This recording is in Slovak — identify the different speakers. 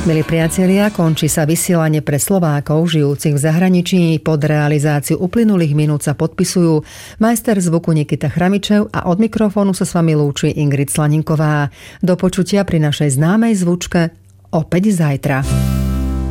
Speaker 1: Milí priatelia, končí sa vysielanie pre Slovákov žijúcich v zahraničí. Pod realizáciu uplynulých minút sa podpisujú majster zvuku Nikita Chramičev a od mikrofónu sa s vami lúči Ingrid Slaninková. Do počutia pri našej známej zvučke opäť zajtra.